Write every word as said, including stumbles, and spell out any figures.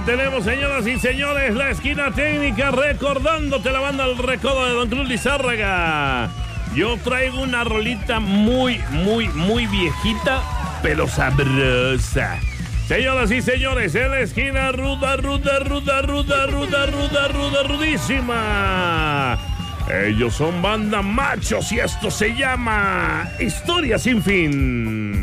tenemos, señoras y señores, la esquina técnica, recordándote la banda El Recodo de Don Cruz Lizárraga. Yo traigo una rolita muy, muy, muy viejita, pero sabrosa. Señoras y señores, en la esquina ruda, ruda, ruda, ruda, ruda, ruda, ruda, rudísima. Ellos son Banda Machos y esto se llama Historia Sin Fin.